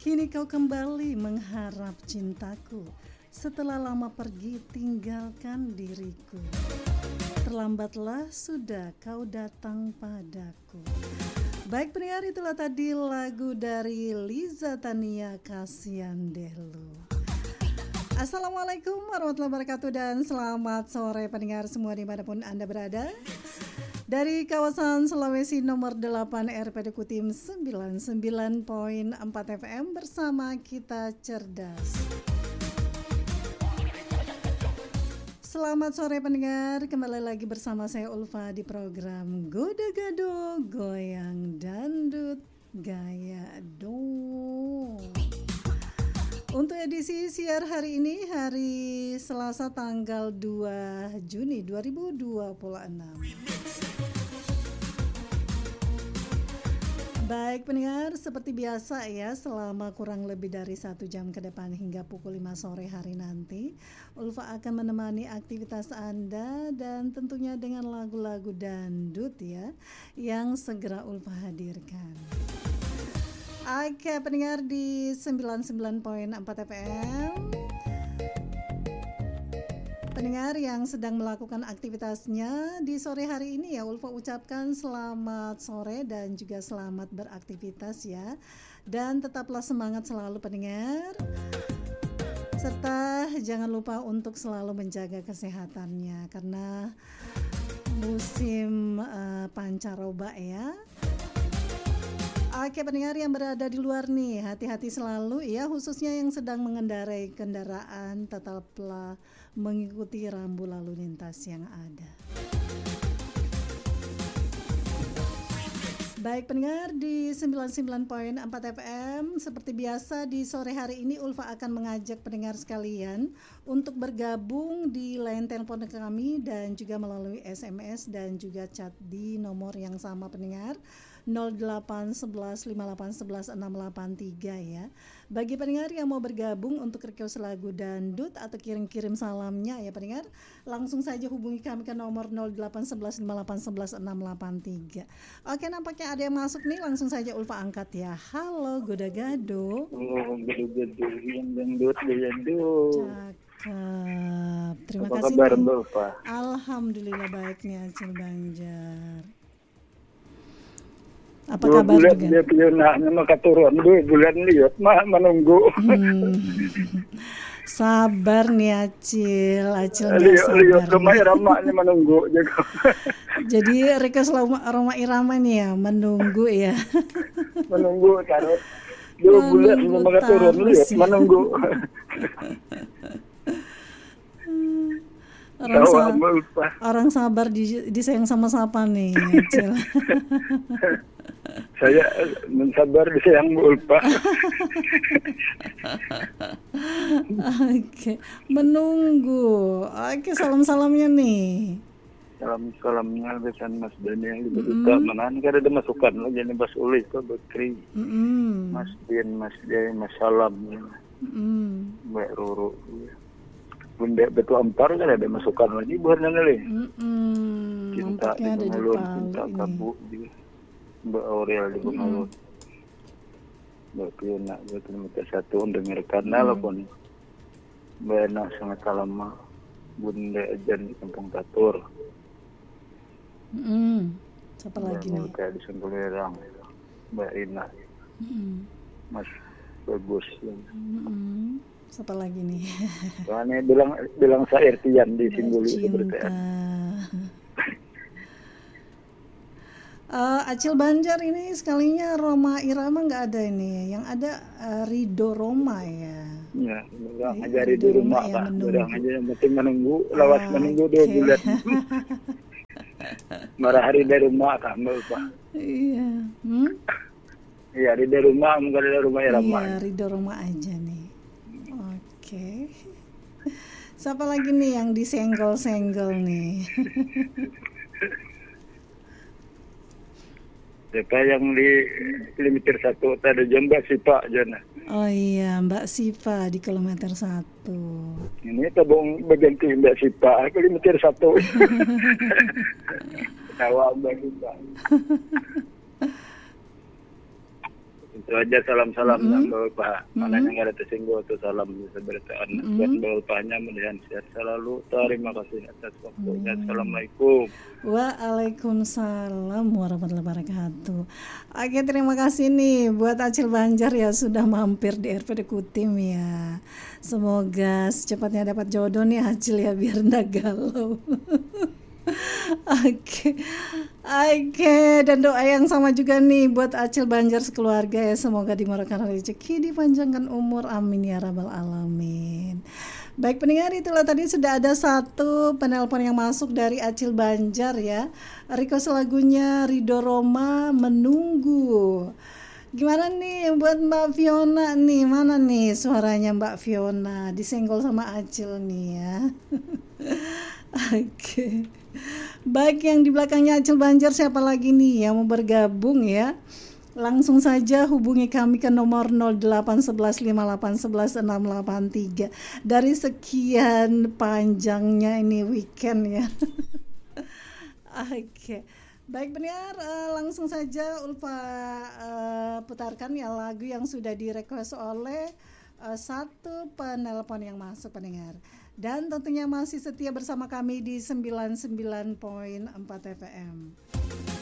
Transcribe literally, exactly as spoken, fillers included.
Kini kau kembali mengharap cintaku, setelah lama pergi tinggalkan diriku. Terlambatlah sudah kau datang padaku. Baik pendengar, itulah tadi lagu dari Liza Tania, Kasihan Deh Lu. Assalamualaikum warahmatullahi wabarakatuh dan selamat sore pendengar semua dimanapun Anda berada. Dari kawasan Sulawesi nomor delapan R P D Kutim sembilan puluh sembilan koma empat F M bersama kita cerdas. Selamat sore pendengar, kembali lagi bersama saya Ulfa di program Goda Gado Goyang Dandut Gaya Dong. Untuk edisi siar hari ini, hari Selasa tanggal dua Juni dua ribu dua puluh enam. Baik pendengar, seperti biasa ya, selama kurang lebih dari satu jam ke depan hingga pukul lima sore hari nanti, Ulfa akan menemani aktivitas Anda dan tentunya dengan lagu-lagu dangdut ya, yang segera Ulfa hadirkan. Oke pendengar di sembilan puluh sembilan koma empat F M, pendengar yang sedang melakukan aktivitasnya di sore hari ini ya, Ulfa ucapkan selamat sore dan juga selamat beraktivitas ya. Dan tetaplah semangat selalu pendengar. Serta jangan lupa untuk selalu menjaga kesehatannya karena musim uh, pancaroba ya. Oke pendengar yang berada di luar nih, hati-hati selalu ya, khususnya yang sedang mengendarai kendaraan, tetaplah mengikuti rambu lalu lintas yang ada. Baik pendengar di sembilan puluh sembilan koma empat F M, seperti biasa di sore hari ini Ulfa akan mengajak pendengar sekalian untuk bergabung di line telepon kami dan juga melalui S M S dan juga chat di nomor yang sama pendengar nol delapan satu satu lima delapan satu satu enam delapan tiga ya. Bagi pendengar yang mau bergabung untuk request lagu dangdut atau kirim-kirim salamnya ya pendengar, langsung saja hubungi kami ke nomor nol delapan satu satu lima delapan satu satu enam delapan tiga. Oke, nampaknya ada yang masuk nih, langsung saja Ulfa angkat ya. Halo Goda Gado. Oh, Gado-Gado yang dangdut dangdut. Cakep. Terima Apa kasih. Kabar Mbak Ulfa? Alhamdulillah baiknya Acil Banjar. Apa dua kabar bulan juga? Dia punya naknya maka turun dua bulan lihat mah menunggu. Hmm. Sabar nih Acil, Acil nggak Lihat sabar. lihat rumah Irama-nya menunggu juga. Jadi request Roma Irama nih ya, menunggu ya. Menunggu taruh dua bulan maka turun lihat ya. menunggu. Orang, sa- orang sabar di, disayang sama siapa nih Acil? Saya mensabar disayang Bu Ulfa. Oke, menunggu. Oke, salam-salamnya nih. Salam-salamnya besan Mas Dani yang diberita mm-hmm. Menahan kada ada masukan lagi nih Mas Uli ke Bekri. Mm-hmm. Mas Din, Mas Jai, Mas Salam. Mm-hmm. Mbak Ruru. Bunda betul ampar kan ada masukan lagi buat nanti. Mm-hmm. Cinta di Bungalun, cinta Kabu juga. Mbak Aurel di Bungalun. Mm-hmm. Mbak Piona buat kilometer satu dengarkan mm-hmm. Walaupun Mbak Enak sangat lama. Bunda Ajan di Kampung Tatur. Mm-hmm. Siapa Mbak lagi nih? Mbak di Sengkulerang. Mbak Ina. Mm-hmm. Mas Bagus. Mm-hmm. Siapa lagi nih? Soalnya bilang bilang saya Tian di Singguli seperti uh, Acil Banjar ini sekalinya Roma Irama nggak ada ini, yang ada uh, Rido Roma ya. Ya, orang aja Rido Roma Pak. Orang aja yang penting menunggu, lawas ah, menunggu dua okay. bulan. Marah hari dari rumah kan Pak. Iya. Hmm? Iya Rido Roma, enggak ada Roma Irama. Iya Rido Roma aja nih. Oke, okay. Siapa lagi nih yang disenggol-senggol nih? Siapa yang di kilometer satu tadi Mbak Sipa Jana? Oh iya Mbak Sipa di kilometer satu. Ini tabung berganti Mbak Sipa kilometer satu. Tawa Mbak Sipa. Itu aja salam-salam Mm-mm. mm Bapak. Mana yang ada tersinggung atau salam seberita anak. Buat Bapaknya mudah-mudahan sehat selalu. Terima kasih atas waktunya. Assalamualaikum. Waalaikumsalam warahmatullahi wabarakatuh. Oke, terima kasih nih buat Acil Banjar ya sudah mampir di R P D Kutim ya. Semoga secepatnya dapat jodoh nih Acil ya biar nggak galau. Oke, oke, dan doa yang sama juga nih buat Acil Banjar sekeluarga ya, semoga dimurahkan rezeki, dipanjangkan umur, amin ya rabbal alamin. Baik pendengar, itulah tadi sudah ada satu penelpon yang masuk dari Acil Banjar ya, request lagunya Ridho Roma Menunggu. Gimana nih buat Mbak Fiona nih, mana nih suaranya Mbak Fiona, disenggol sama Acil nih ya. Oke. Baik, yang di belakangnya Acil Banjar siapa lagi nih yang mau bergabung ya? Langsung saja hubungi kami ke nomor nol delapan satu satu lima delapan satu satu enam delapan tiga. Dari sekian panjangnya ini weekend ya. Oke. Baik pendengar, uh, langsung saja Ulfa uh, putarkan ya lagu yang sudah direquest oleh uh, satu penelpon yang masuk pendengar. Dan tentunya masih setia bersama kami di sembilan puluh sembilan koma empat F M.